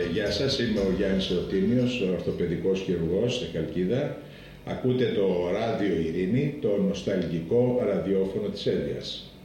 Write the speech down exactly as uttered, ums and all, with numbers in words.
γεια σας, είμαι ο Γιάννης Ερωτήμιος, ορθοπαιδικός χειρουργός στη Χαλκίδα. Ακούτε το Ράδιο Ειρήνη, το νοσταλγικό ραδιόφωνο της Εύβοιας.